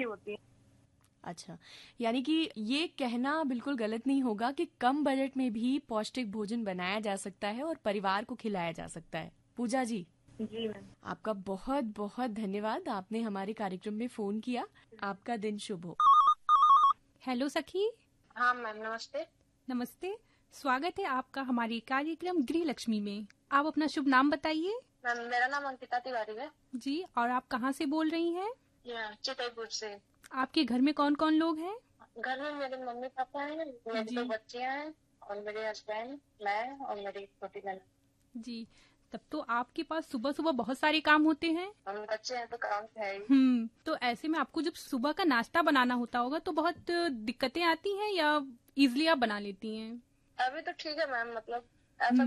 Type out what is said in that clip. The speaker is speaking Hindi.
होती है। अच्छा, यानी कि ये कहना बिल्कुल गलत नहीं होगा कि कम बजट में भी पौष्टिक भोजन बनाया जा सकता है और परिवार को खिलाया जा सकता है। पूजा जी, जी मैम। आपका बहुत बहुत धन्यवाद, आपने हमारे कार्यक्रम में फोन किया। आपका दिन शुभ हो। हेलो सखी। हाँ मैम, नमस्ते। नमस्ते, स्वागत है आपका हमारे कार्यक्रम गृह लक्ष्मी में। आप अपना शुभ नाम बताइए। मैम, मेरा नाम अंकिता तिवारी है जी, और आप कहाँ से बोल रही हैं? चितईपुर से। आपके घर में कौन कौन लोग हैं? घर में मेरे मम्मी पापा हैं, मेरी 2 बच्चियां हैं और मेरे हस्बैंड, मैं और मेरी छोटी ननद। जी, तब तो आपके पास सुबह सुबह बहुत सारे काम होते हैं। हम बच्चे हैं तो काम है ही। तो ऐसे में आपको जब सुबह का नाश्ता बनाना होता होगा तो बहुत दिक्कतें आती हैं या इजीली आप बना लेती हैं? अभी तो ठीक है मैम, मतलब ऐसा